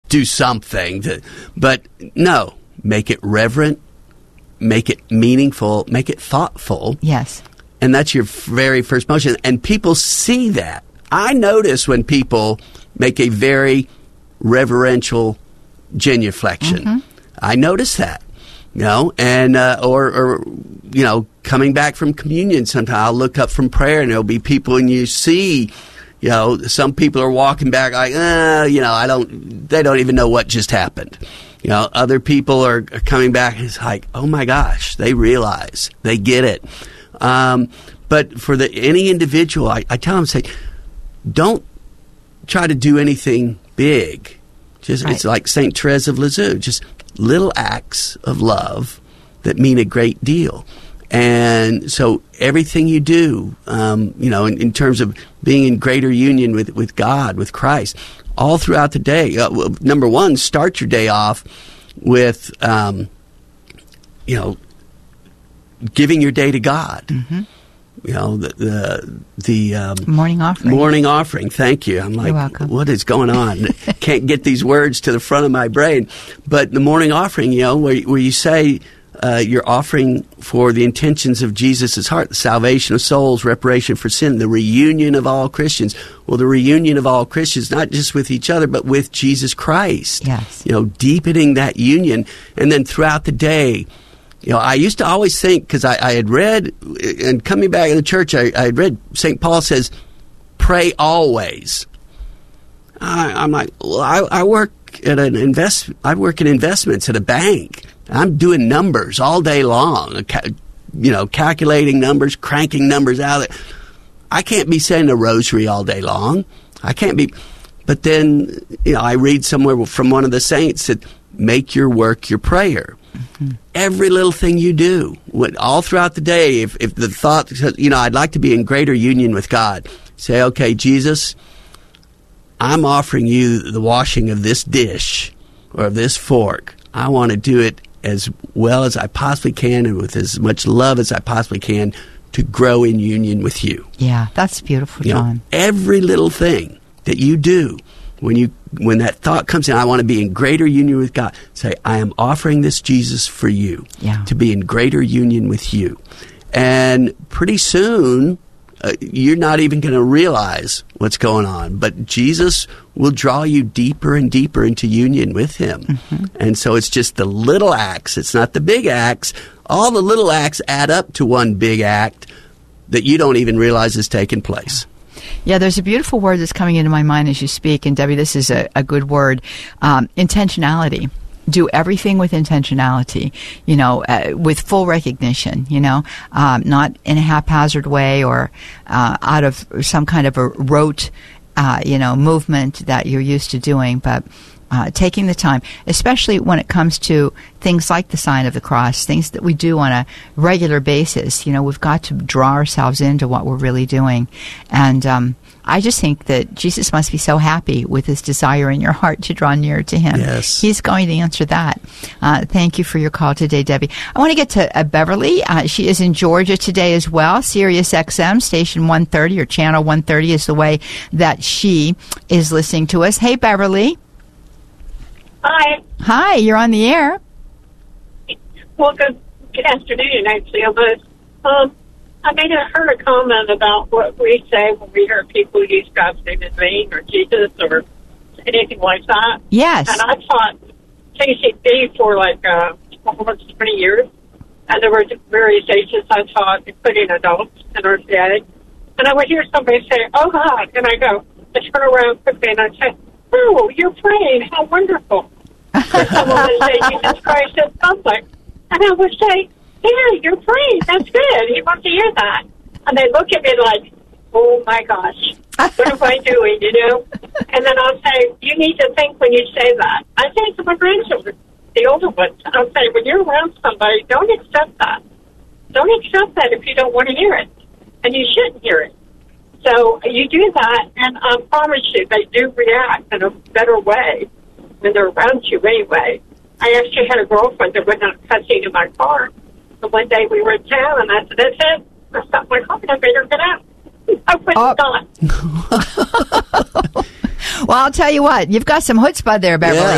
do something. But no, make it reverent, make it meaningful, make it thoughtful. Yes. And that's your very first motion. And people see that. I notice when people make a very reverential genuflection. Mm-hmm. I notice that, and or coming back from communion sometime, I'll look up from prayer and there'll be people and you see, some people are walking back like, they don't even know what just happened. Other people are coming back and it's like, oh my gosh, they realize, they get it. But for any individual, I tell them, say, don't try to do anything big. Just It's like St. Therese of Lisieux, just little acts of love that mean a great deal. And so everything you do, in terms of being in greater union with God, with Christ, all throughout the day. Number one, start your day off with, giving your day to God. Mm-hmm. The morning offering. Morning offering. Thank you. I'm like, you're welcome. What is going on? Can't get these words to the front of my brain. But the morning offering, where you say you're offering for the intentions of Jesus' heart, the salvation of souls, reparation for sin, the reunion of all Christians. Well, the reunion of all Christians, not just with each other, but with Jesus Christ. Yes. Deepening that union. And then throughout the day, I used to always think, because I had read, and coming back to the church, I had read St. Paul says, pray always. I'm like, well, I work in investments at a bank. I'm doing numbers all day long, calculating numbers, cranking numbers out. I can't be saying a rosary all day long. I can't be. But then, I read somewhere from one of the saints that make your work your prayer. Mm-hmm. Every little thing you do, all throughout the day, if the thought, I'd like to be in greater union with God, say, okay, Jesus, I'm offering you the washing of this dish or of this fork. I want to do it as well as I possibly can and with as much love as I possibly can to grow in union with you. Yeah, that's beautiful, John. Every little thing that you do, when that thought comes in, I want to be in greater union with God, say, I am offering this, Jesus, for you, to be in greater union with you. And pretty soon, you're not even going to realize what's going on, but Jesus will draw you deeper and deeper into union with him. Mm-hmm. And so it's just the little acts. It's not the big acts. All the little acts add up to one big act that you don't even realize is taking place. Yeah, there's a beautiful word that's coming into my mind as you speak, and Debbie, this is a good word, intentionality. Do everything with intentionality, with full recognition, not in a haphazard way or out of some kind of a rote, movement that you're used to doing, but taking the time, especially when it comes to things like the sign of the cross, things that we do on a regular basis. We've got to draw ourselves into what we're really doing. And I just think that Jesus must be so happy with his desire in your heart to draw near to him. Yes. He's going to answer that. Thank you for your call today, Debbie. I want to get to Beverly. She is in Georgia today as well. Sirius XM, station 130 or channel 130 is the way that she is listening to us. Hey, Beverly. Hi. Hi, you're on the air. Well, good afternoon, actually. I heard a comment about what we say when we hear people use God's name in vain or Jesus or anything like that. Yes. And I taught KCB for almost 20 years. And there were various ages I taught, including adults and RCA. And I would hear somebody say, oh, God. And I turn around quickly and I'd say, oh, you're praying. How wonderful. Someone would say, Jesus Christ is public. And I would say, yeah, you're praying. That's good. He wants to hear that. And they look at me like, oh, my gosh, what am I doing, And then I'll say, you need to think when you say that. I say to my grandchildren, the older ones, I'll say, when you're around somebody, don't accept that. Don't accept that if you don't want to hear it. And you shouldn't hear it. So you do that, and I promise you, they do react in a better way when they're around you anyway. I actually had a girlfriend that would not cussing in my car. So one day we were in town, and I said, that's it. I stopped my car, and I made her get out. I wouldn't stop. Well, I'll tell you what. You've got some chutzpah there, Beverly. Yeah.